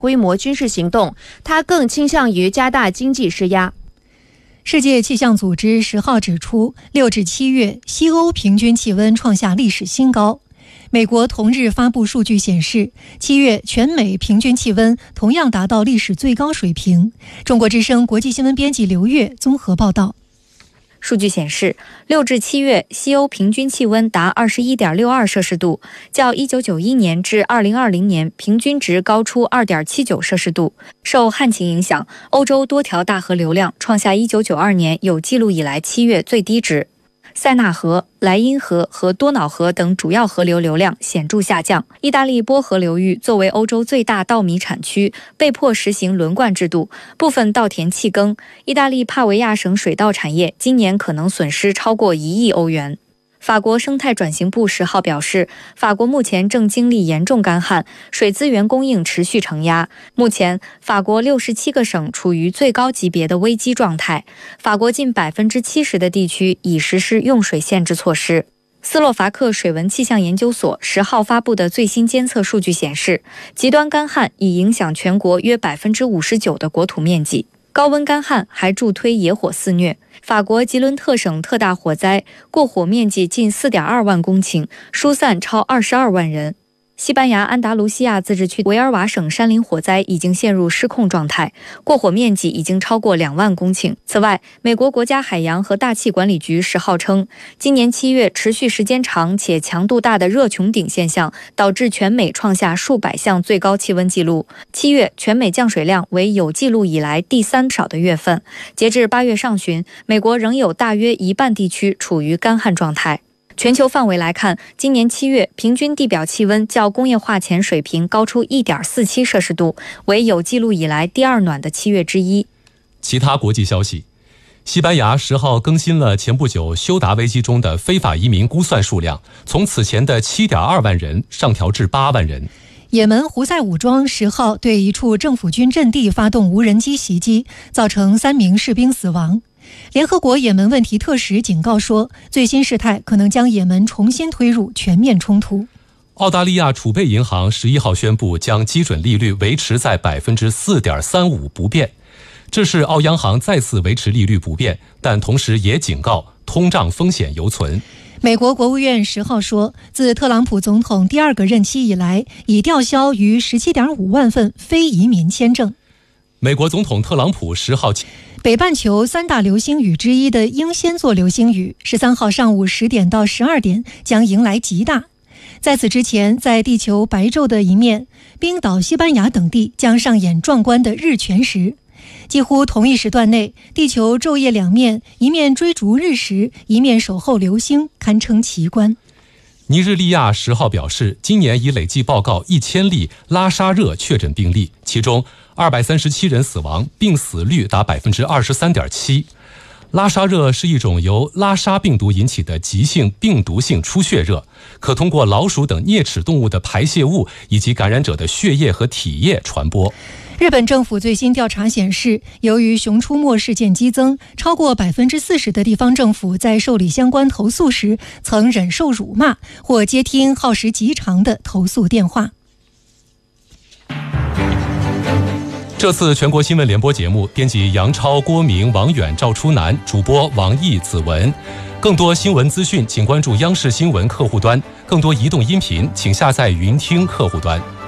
规模军事行动，它更倾向于加大经济施压。 世界气象组织10号指出，6至7月西欧平均气温创下历史新高。美国同日发布数据显示，7月全美平均气温同样达到历史最高水平。中国之声国际新闻编辑刘月综合报道。 数据显示，6至7月西欧平均气温达21.62摄氏度，较1991年至2020年平均值高出2.79摄氏度。受旱情影响，欧洲多条大河流量创下1992年有记录以来7月最低值。塞纳河、莱茵河和多瑙河等主要河流流量显著下降。意大利波河流域作为欧洲最大稻米产区，被迫实行轮灌制度，部分稻田弃耕。意大利帕维亚省水稻产业今年可能损失超过1亿欧元。法国生态转型部10号表示，法国目前正经历严重干旱，水资源供应持续承压。目前，法国67个省处于最高级别的危机状态，法国近70%的地区已实施用水限制措施。斯洛伐克水文气象研究所10号发布的最新监测数据显示，极端干旱已影响全国约59%的国土面积。高温干旱还助推野火肆虐。法国吉伦特省特大火灾，过火面积近4.2万公顷，疏散超22万人。西班牙安达卢西亚自治区维尔瓦省山林火灾已经陷入失控状态，过火面积已经超过2万公顷。此外，美国国家海洋和大气管理局10号称，今年7月持续时间长且强度大的热穹顶现象，导致全美创下数百项最高气温纪录。7月全美降水量为有记录以来第3少的月份。截至8月上旬，美国仍有大约一半地区处于干旱状态。全球范围来看，今年7月平均地表气温较工业化前水平高出 1.47 摄氏度，为有记录以来第2暖的7月之一。 其他国际消息，西班牙10号更新了前不久休达危机中的非法移民估算数量，从此前的 7.2 万人上调至8万人。 也门胡塞武装10号对一处政府军阵地发动无人机袭击，造成3名士兵死亡。联合国也门问题特使警告说，最新事态可能将也门重新推入全面冲突。 澳大利亚储备银行11号宣布将基准利率维持在 4.35% 不变，这是澳央行再次维持利率不变，但同时也警告通胀风险犹存。 美国国务院10号说，自特朗普总统第2个任期以来，已吊销逾 17.5 万份非移民签证。 美国总统特朗普10号北半球3大流星雨之一的英仙座流星雨13号上午10点到12点将迎来极大。在此之前，在地球白昼的一面，冰岛、西班牙等地将上演壮观的日全食。几乎同一时段内，地球昼夜两面，一面追逐日食，一面守候流星，堪称奇观。 尼日利亚10号表示，今年已累计报告1000例拉沙热确诊病例，其中237人死亡，病死率达 23.7%。拉沙热是一种由拉沙病毒引起的急性病毒性出血热，可通过老鼠等啮齿动物的排泄物以及感染者的血液和体液传播。 日本政府最新调查显示，由于熊出没事件激增，超过 40% 的地方政府在受理相关投诉时曾忍受辱骂或接听耗时极长的投诉电话。 这次全国新闻联播节目，编辑杨超、郭明、王远、赵初南，主播王毅、子文。更多新闻资讯，请关注央视新闻客户端；更多移动音频，请下载云听客户端。